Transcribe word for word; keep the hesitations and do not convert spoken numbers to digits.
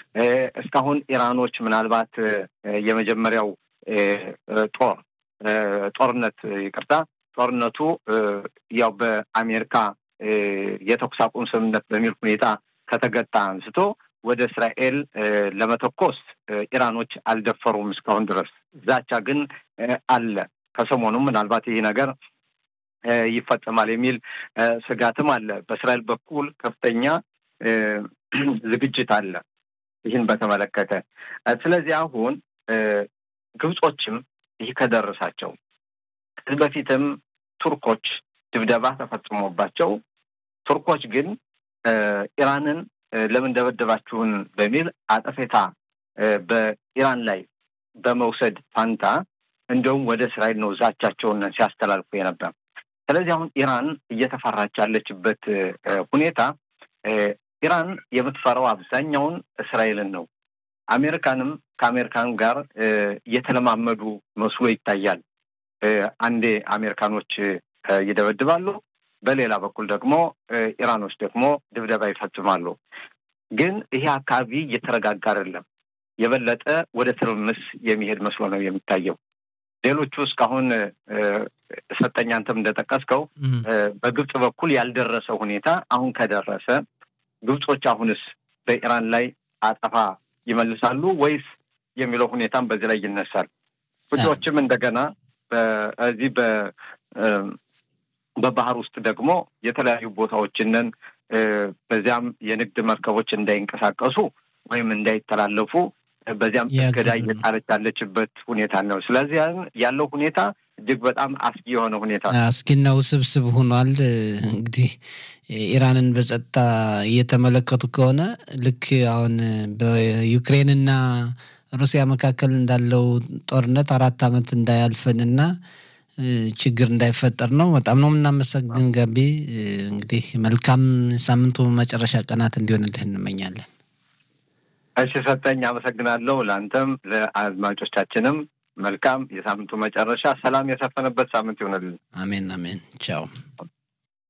እስካሁን ኢራኖች ምናልባት የመጀመሪያው ጦር ጦርነት ይቅርታ ጦርነቱ ያው በአሜሪካ የተኩስ አቁም ስምምነት በሚል ሁኔታ ከተገጣ አንስቶ ወደ እስራኤል ለመተኮስ ኢራኖች አልደፈሩም እስካሁን ድረስ ዛቻ ግን አለ ከሰሞኑም ምናልባት ይሄ ነገር ይፈጸማል የሚል ስጋትም አለ በእስራኤል በኩል ከፍተኛ ዝግጅት አለ ይህን በተመለከተ ስለዚህ አሁን ግብጾችም ይህ ከደረሳቸው ከዚህ በፊትም ቱርኮች ድብደባ ተፈጽሞባቸው ቱርኮች ግን ኢራንን ለምን ደበደባችሁን በሚል አጠፌታ በኢራን ላይ በመውሰድ ፋንታ እንደውም ወደ እስራኤል ነው ዛቻቸውን ሲያስተላልፉ የነበር ስለዚህ አሁን ኢራን እየተፈራች ያለችበት ሁኔታ ኢራን የምትፈራው አብዛኛውን እስራኤልን ነው አሜሪካንም ከአሜሪካን ጋር እየተለማመዱ መስሎ ይታያል አንዴ አሜሪካኖች ይደበድባሉ በሌላ በኩል ደግሞ ኢራኖች ደግሞ ድብደባ ይፈጽማሉ ግን ይሄ አካባቢ እየተረጋጋ አይደለም የበለጠ ወደ ትርምስ የሚሄድ መስሎ ነው የሚታየው ሌሎቹ እስካሁን ሰጠኛ አንተም እንደተጠቀስከው በግብጽ በኩል ያልደረሰ ሁኔታ አሁን ከደረሰ ግብጾች አሁንስ በኢራን ላይ አጠፋ ይመልሳሉ ወይስ የሚለው ሁኔታም በዚህ ላይ ይነሳል ብዙዎችም እንደገና በዚህ በ በባህር ውስጥ ደግሞ የተለያዩ ቦታዎችን በዚያም የንግድ መርከቦች እንዳይንቀሳቀሱ ወይም እንዳይተላለፉ በዚያም ተገዳ እየጣለች ያለችበት ሁኔታ ነው ስለዚህ ያለው ሁኔታ እጅግ በጣም አስጊ የሆነ ሁኔታ አስጊና ውስብስብ ሆኗል እንግዲህ ኢራንን በጸጥታ እየተመለከቱ ከሆነ ልክ አሁን በዩክሬንና ሩሲያ መካከል እንዳለው ጦርነት አራት አመት እንዳያልፈንና ችግር እንዳይፈጠር ነው በጣም ነው እናመሰግን ጋቢ እንግዲህ መልካም ሳምንቱ መጨረሻ ቀናት እንዲሆንልህ እንመኛለን እሺ ሰጠኝ አመሰግናለሁ ላንተም ለአድማጮቻችንም መልካም የሳምንቱ መጨረሻ ሰላም የሰፈነበት ሳምንት ይሁንልን አሜን አሜን ቻው